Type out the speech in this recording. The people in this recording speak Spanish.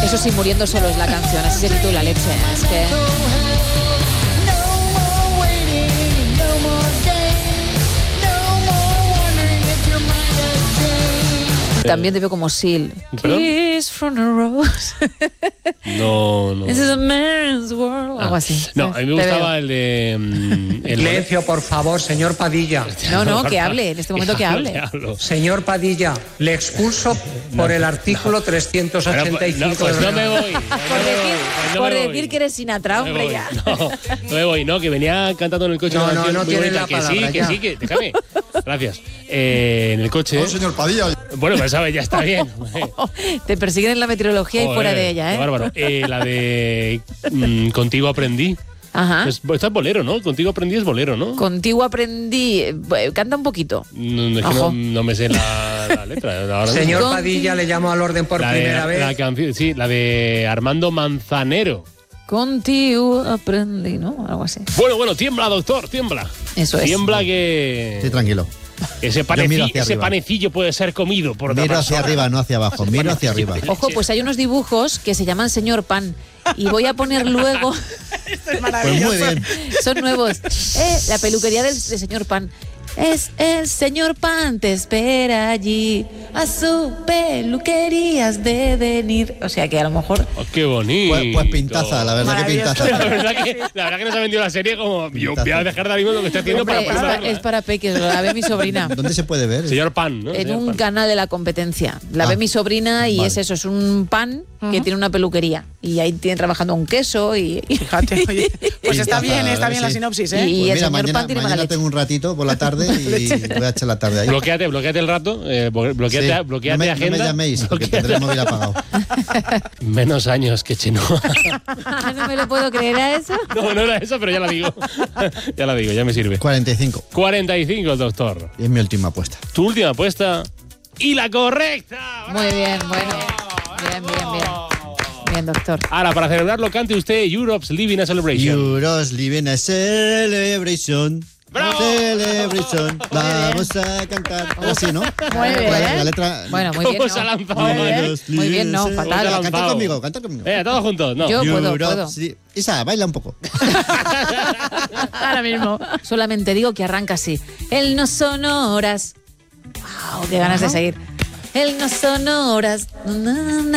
Eso sí, muriendo solo es la canción, así se titula Leche. Es que... También te veo como Seal. Kiss from a Rose. No. This is a man's world. Algo así. No, a mí me gustaba el de... Silencio, por favor, señor Padilla. No, que hable, en este momento que hable. Señor Padilla, le expulso por el artículo 385 pues no me voy. Por decir que eres Sinatra, hombre, ya. No me voy, que venía cantando en el coche. No tiene la palabra. Que sí, déjame. Gracias. En el coche... señor Padilla. Bueno, pues sabes, ya está bien. Te persiguen en la meteorología y fuera de ella, ¿eh? Qué bárbaro. La de Contigo aprendí. Ajá. Esta es bolero, ¿no? Contigo aprendí es bolero, ¿no? Contigo aprendí... Canta un poquito. No me sé la letra. Señor Padilla, le llamo al orden por primera vez. La de Armando Manzanero. Contigo aprendí, ¿no? Algo así. Bueno, tiembla, doctor, tiembla. Eso es. Tiembla que... Sí, tranquilo. Ese panecillo puede ser comido por otra Miro persona. hacia arriba, no hacia abajo. Miro hacia arriba. Ojo, pues hay unos dibujos que se llaman Señor Pan. Y voy a poner luego... Esto es maravilloso. Pues muy bien. Son nuevos. La peluquería del Señor Pan. Es el Señor Pan, te espera allí. A su peluquería has de venir. O sea que a lo mejor... Oh, ¡qué bonito! Pues pintaza, la verdad que pintaza. La verdad que nos ha vendido la serie como... Yo voy a dejar de ahora mismo lo que estoy haciendo para ponerla. Es para peques, la ve mi sobrina. ¿Dónde se puede ver? Señor Pan, ¿no? En un canal de la competencia. La ve mi sobrina y vale. es un pan que tiene una peluquería. Y ahí tiene trabajando un queso y... Fíjate, oye, pues está bien Pintaza, la sí. sinopsis, ¿eh? Y Pues el mira, señor Pan tiene mala mañana leche. tengo un ratito por la tarde y voy a echar la tarde ahí. Bloquéate el rato. Bloquéate no me agenda. llaméis, porque tendré el móvil apagado. Menos años que Chenoa. No me lo puedo creer a eso. No era eso, pero ya la digo. Ya me sirve. 45. 45, doctor. Y es mi última apuesta. Tu última apuesta. ¡Y la correcta! Muy bien, bueno. Bien, doctor. Ahora, para celebrarlo, cante usted Europe's Living a Celebration. Euros living a celebration. ¡Bravo! Celebration. Vamos a cantar. Así, ¿no? Muy bien. La letra. Bueno, muy bien. ¿Cómo se ha No. lanzado? Muy bien, no, fatal. Canta conmigo. Todos juntos, no. Yo puedo. Isa, baila un poco. Ahora mismo. Solamente digo que arranca así. Él no son horas. ¡Wow! ¡Qué ganas de seguir! Él no son horas.